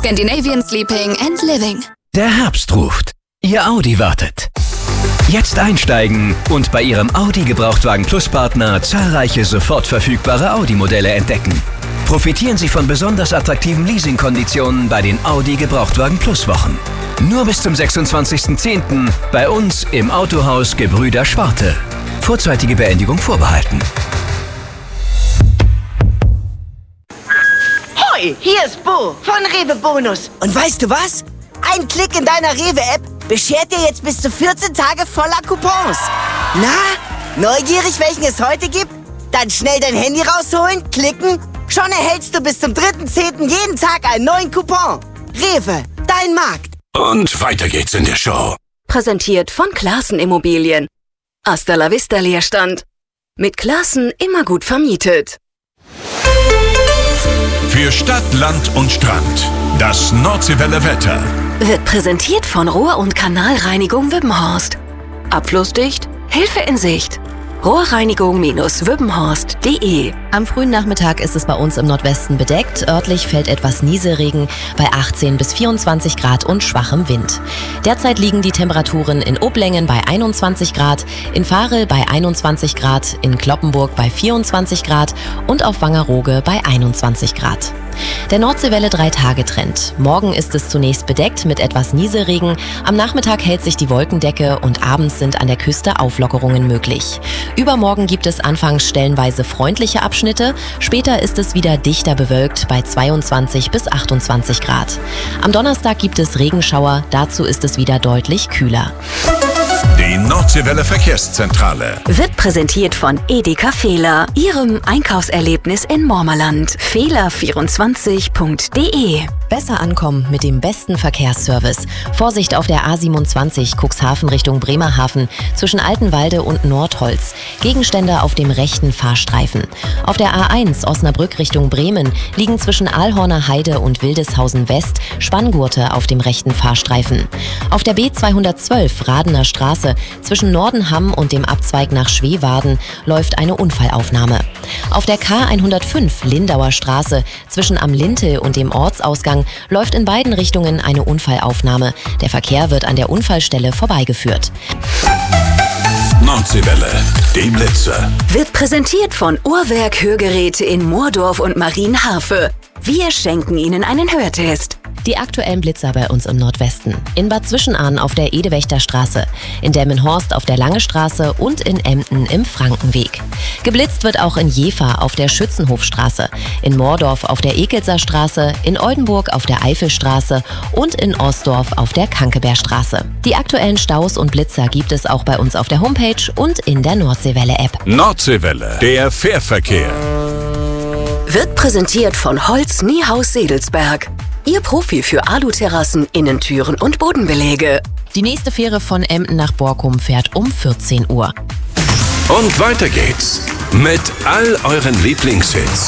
Scandinavian Sleeping and Living. Der Herbst ruft. Ihr Audi wartet. Jetzt einsteigen und bei Ihrem Audi Gebrauchtwagen Plus Partner zahlreiche sofort verfügbare Audi-Modelle entdecken. Profitieren Sie von besonders attraktiven Leasingkonditionen bei den Audi Gebrauchtwagen Plus Wochen. Nur bis zum 26.10. bei uns im Autohaus Gebrüder Schwarte. Vorzeitige Beendigung vorbehalten. Hoi, hier ist Bo von Rewe Bonus. Und weißt du was? Ein Klick in deiner Rewe-App beschert dir jetzt bis zu 14 Tage voller Coupons. Na, neugierig, welchen es heute gibt? Dann schnell dein Handy rausholen, klicken. Schon erhältst du bis zum 3.10. jeden Tag einen neuen Coupon. Rewe, dein Markt. Und weiter geht's in der Show. Präsentiert von Classen Immobilien. Hasta la vista Leerstand. Mit Classen immer gut vermietet. Für Stadt, Land und Strand. Das Nordseewelle Wetter. Wird präsentiert von Rohr- und Kanalreinigung Wippenhorst. Abflussdicht, Hilfe in Sicht. Rohrreinigung-wippenhorst.de. Am frühen Nachmittag ist es bei uns im Nordwesten bedeckt. Örtlich fällt etwas Nieselregen bei 18 bis 24 Grad und schwachem Wind. Derzeit liegen die Temperaturen in Oblängen bei 21 Grad, in Varel bei 21 Grad, in Cloppenburg bei 24 Grad und auf Wangerooge bei 21 Grad. Der Nordseewelle 3-Tage-Trend. Morgen ist es zunächst bedeckt mit etwas Nieselregen. Am Nachmittag hält sich die Wolkendecke und abends sind an der Küste Auflockerungen möglich. Übermorgen gibt es anfangs stellenweise freundliche Abschnitte. Später ist es wieder dichter bewölkt bei 22 bis 28 Grad. Am Donnerstag gibt es Regenschauer. Dazu ist es wieder deutlich kühler. Die Nordseewelle Verkehrszentrale Wird präsentiert von Edeka Fehler, Ihrem Einkaufserlebnis in Mormerland. Fehler24.de. Besser ankommen mit dem besten Verkehrsservice. Vorsicht auf der A27 Cuxhaven Richtung Bremerhaven zwischen Altenwalde und Nordholz. Gegenstände auf dem rechten Fahrstreifen. Auf der A1 Osnabrück Richtung Bremen liegen zwischen Aalhorner Heide und Wildeshausen West Spanngurte auf dem rechten Fahrstreifen. Auf der B212 Radener Straße zwischen Nordenham und dem Abzweig nach Schweewarden läuft eine Unfallaufnahme. Auf der K105 Lindauer Straße zwischen Am Lintel und dem Ortsausgang läuft in beiden Richtungen eine Unfallaufnahme. Der Verkehr wird an der Unfallstelle vorbeigeführt. Nordseewelle, die Blitze. Wird präsentiert von Uhrwerk Hörgeräte in Moordorf und Marienharfe. Wir schenken Ihnen einen Hörtest. Die aktuellen Blitzer bei uns im Nordwesten. In Bad Zwischenahn auf der Edewächter Straße, in Delmenhorst auf der Lange Straße und in Emden im Frankenweg. Geblitzt wird auch in Jever auf der Schützenhofstraße, in Moordorf auf der Ekelser Straße, in Oldenburg auf der Eifelstraße und in Ostdorf auf der Kankebergstraße. Die aktuellen Staus und Blitzer gibt es auch bei uns auf der Homepage und in der Nordseewelle-App. Nordseewelle, der Fährverkehr. Wird präsentiert von Holz Niehaus Sedelsberg. Ihr Profi für Aluterrassen, Innentüren und Bodenbeläge. Die nächste Fähre von Emden nach Borkum fährt um 14 Uhr. Und weiter geht's mit all euren Lieblingshits.